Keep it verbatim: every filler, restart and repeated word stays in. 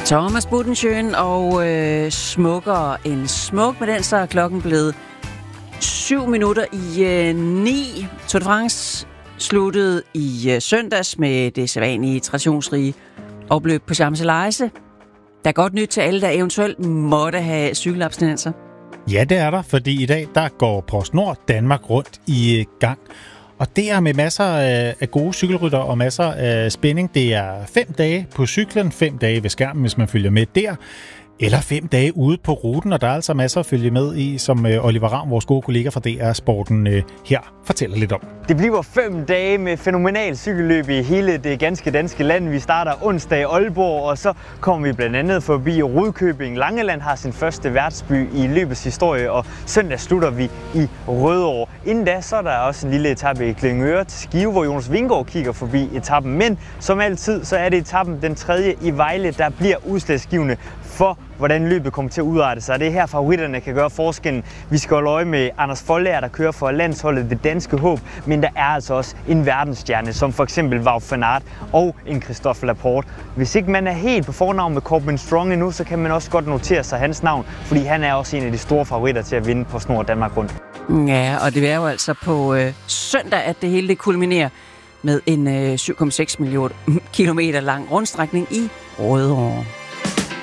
Thomas Budensjøen og øh, smukkere end smuk. Med den så er klokken blevet syv minutter i øh, ni. Tour de France sluttede i øh, søndags med det sædvanlige traditionsrige opløb på Champs-Élysées. Der er godt nyt til alle, der eventuelt måtte have cykelabstinenser. Ja, det er der, fordi i dag der går PostNord Danmark rundt i gang. Og det er med masser af gode cykelrytter og masser af spænding. Det er fem dage på cyklen, fem dage ved skærmen, hvis man følger med der. Eller fem dage ude på ruten, og der er altså masser at følge med i, som Oliver Ravn, vores gode kollega fra D R Sporten, her fortæller lidt om. Det bliver fem dage med fænomenal cykelløb i hele det ganske danske land. Vi starter onsdag i Aalborg, og så kommer vi blandt andet forbi Rudkøbing. Langeland har sin første værtsby i løbets historie, og søndag slutter vi i Rødovre. Inden da så er der også en lille etape i Klingøre til Skive, hvor Jonas Vingegaard kigger forbi etappen. Men som altid, så er det etappen den tredje i Vejle, der bliver udslagsgivende for, hvordan løbet kommer til at udarte sig. Det er her, favoritterne kan gøre forskellen. Vi skal holde øje med Anders Foldager, der kører for landsholdet Det Danske Håb, men der er altså også en verdensstjerne, som for eksempel Wout van Aert og en Christophe Laporte. Hvis ikke man er helt på fornavn med Corbin Strong endnu, så kan man også godt notere sig hans navn, fordi han er også en af de store favoritter til at vinde på PostNord Danmark rundt. Ja, og det er jo altså på øh, søndag, at det hele det kulminerer med en øh, syv komma seks millioner kilometer lang rundstrækning i Rødovre.